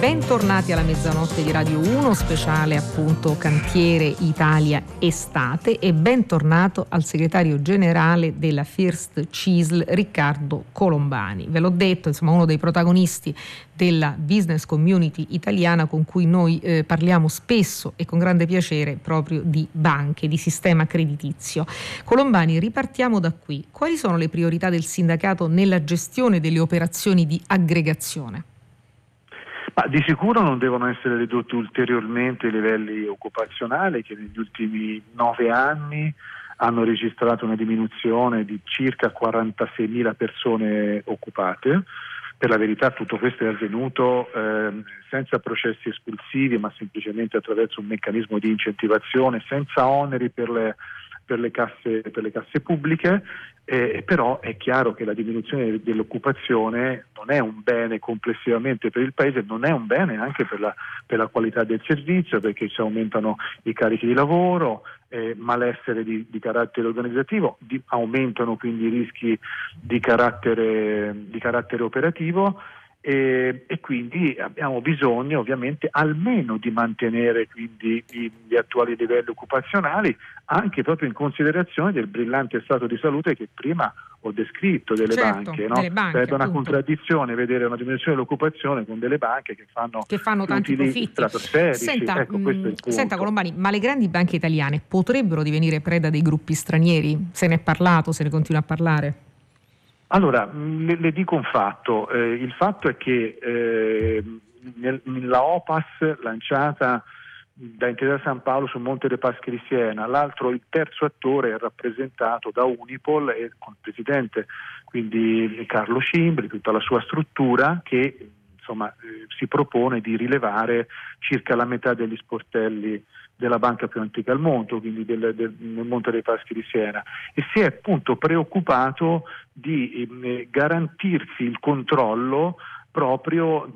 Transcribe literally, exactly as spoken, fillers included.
bentornati alla mezzanotte di Radio uno, speciale appunto Cantiere Italia Estate, e bentornato al segretario generale della First C I S L Riccardo Colombani. Ve l'ho detto, insomma, uno dei protagonisti della business community italiana con cui noi eh, parliamo spesso e con grande piacere proprio di banche, di sistema creditizio. Colombani, ripartiamo da qui. Quali sono le priorità del sindacato nella gestione delle operazioni di aggregazione? Ma di sicuro non devono essere ridotti ulteriormente i livelli occupazionali, che negli ultimi nove anni hanno registrato una diminuzione di circa quarantaseimila persone occupate. Per la verità tutto questo è avvenuto eh, senza processi espulsivi, ma semplicemente attraverso un meccanismo di incentivazione, senza oneri per le, per le casse, per le casse pubbliche. Eh, però è chiaro che la diminuzione dell'occupazione non è un bene complessivamente per il Paese, non è un bene anche per la, per la qualità del servizio, perché si aumentano i carichi di lavoro, eh, malessere di, di carattere organizzativo, di, aumentano quindi i rischi di carattere, di carattere operativo. E, e quindi abbiamo bisogno ovviamente almeno di mantenere quindi gli, gli attuali livelli occupazionali, anche proprio in considerazione del brillante stato di salute che prima ho descritto delle certo, banche, no? delle banche, sarebbe una appunto. contraddizione vedere una diminuzione dell'occupazione con delle banche che fanno, che fanno tanti utili profitti. stratosferici. Senta, ecco, questo è il punto. Senta Colombani, ma le grandi banche italiane potrebbero divenire preda dei gruppi stranieri? Se ne è parlato, se ne continua a parlare? Allora, le, le dico un fatto, eh, il fatto è che eh, nel, nella O P A S lanciata da Intesa San Paolo sul Monte dei Paschi di Siena, l'altro, il terzo attore è rappresentato da Unipol e con il presidente, quindi Carlo Cimbri, tutta la sua struttura che insomma eh, si propone di rilevare circa la metà degli sportelli della banca più antica al mondo, quindi del, del, nel Monte dei Paschi di Siena, e si è appunto preoccupato di eh, garantirsi il controllo proprio